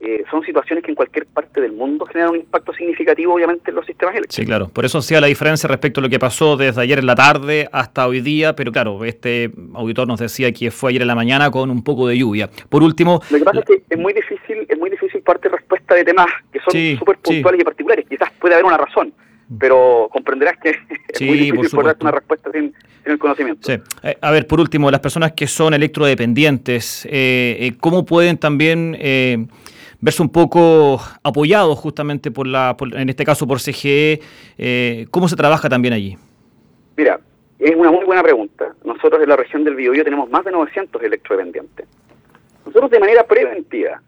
son situaciones que en cualquier parte del mundo generan un impacto significativo, obviamente, en los sistemas eléctricos. Sí, claro. Por eso hacía la diferencia respecto a lo que pasó desde ayer en la tarde hasta hoy día, pero claro, este auditor nos decía que fue ayer en la mañana con un poco de lluvia. Por último... Lo que pasa es que es muy difícil parte respuesta de temas que son súper puntuales y particulares. Quizás puede haber una razón, pero comprenderás que es muy difícil poder darte una respuesta sin el conocimiento. Sí. A ver, por último, las personas que son electrodependientes, ¿cómo pueden también verse un poco apoyados justamente en este caso por CGE? ¿Cómo se trabaja también allí? Mira, es una muy buena pregunta. Nosotros en la región del Biobío tenemos más de 900 electrodependientes. Nosotros de manera preventiva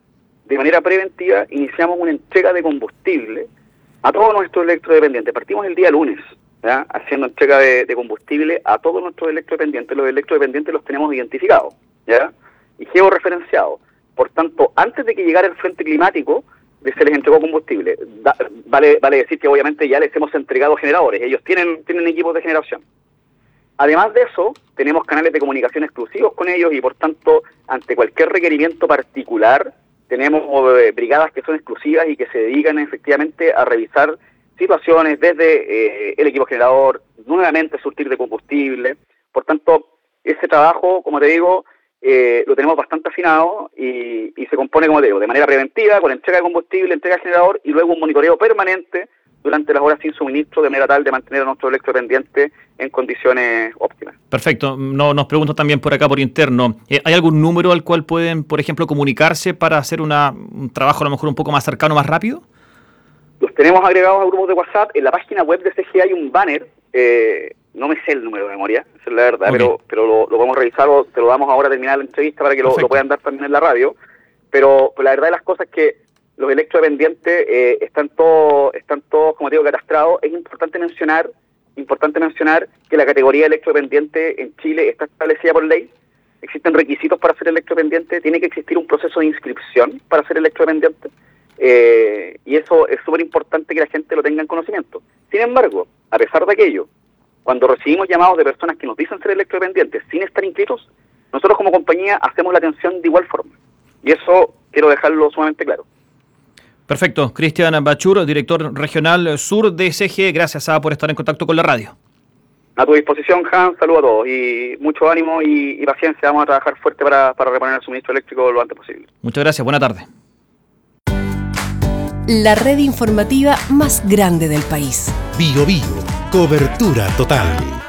iniciamos una entrega de combustible a todos nuestros electrodependientes. Partimos el día lunes, ¿ya?, haciendo entrega de combustible a todos nuestros electrodependientes. Los electrodependientes los tenemos identificados, ¿ya?, y georreferenciados. Por tanto, antes de que llegara el frente climático, se les entregó combustible. Vale decir que obviamente ya les hemos entregado generadores. Ellos tienen equipos de generación. Además de eso, tenemos canales de comunicación exclusivos con ellos y, por tanto, ante cualquier requerimiento particular, tenemos brigadas que son exclusivas y que se dedican efectivamente a revisar situaciones desde el equipo generador, nuevamente surtir de combustible. Por tanto, ese trabajo, como te digo, lo tenemos bastante afinado y se compone, como te digo, de manera preventiva, con entrega de combustible, entrega de generador y luego un monitoreo permanente durante las horas sin suministro, de manera tal de mantener a nuestro electrodependiente en condiciones óptimas. Perfecto. Nos preguntan también por acá por interno, ¿hay algún número al cual pueden, por ejemplo, comunicarse para hacer un trabajo a lo mejor un poco más cercano, más rápido? Los tenemos agregados a grupos de WhatsApp. En la página web de CGE hay un banner, no me sé el número de memoria, esa es la verdad, okay, pero lo podemos revisar o te lo damos ahora a terminar la entrevista para que lo puedan dar también en la radio. Pero la verdad de las cosas es que los electrodependientes están todos, como te digo, catastrados. Es importante mencionar que la categoría de electrodependiente en Chile está establecida por ley. Existen requisitos para ser electrodependiente, tiene que existir un proceso de inscripción para ser electrodependiente, y eso es súper importante que la gente lo tenga en conocimiento. Sin embargo, a pesar de aquello, cuando recibimos llamados de personas que nos dicen ser electrodependientes sin estar inscritos, nosotros como compañía hacemos la atención de igual forma. Y eso quiero dejarlo sumamente claro. Perfecto. Cristian Bachur, director regional sur de CGE, gracias por estar en contacto con la radio. A tu disposición, Hans, saludos a todos y mucho ánimo y paciencia. Vamos a trabajar fuerte para reponer el suministro eléctrico lo antes posible. Muchas gracias, buena tarde. La red informativa más grande del país. Biobío, cobertura total.